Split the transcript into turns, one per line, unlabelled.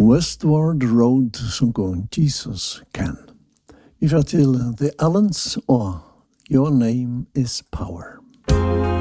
Westward Road, som går Jesus Can. Vi får til The Allens og Your Name is Power.